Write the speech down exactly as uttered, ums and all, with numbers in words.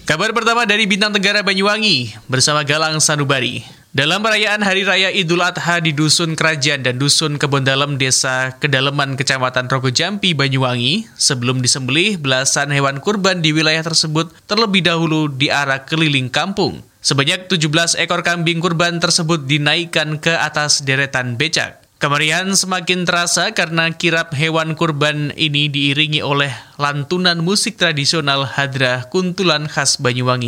Kabar pertama dari Bintang Tenggara Banyuwangi bersama Galang Sanubari. Dalam perayaan Hari Raya Idul Adha di Dusun Kerajaan dan Dusun Kebon Dalem, Desa Kedaleman, Kecamatan Rogo Jampi, Banyuwangi, sebelum disembelih, belasan hewan kurban di wilayah tersebut terlebih dahulu diarak keliling kampung. Sebanyak tujuh belas ekor kambing kurban tersebut dinaikkan ke atas deretan becak. Kemeriahan semakin terasa karena kirap hewan kurban ini diiringi oleh lantunan musik tradisional hadrah kuntulan khas Banyuwangi.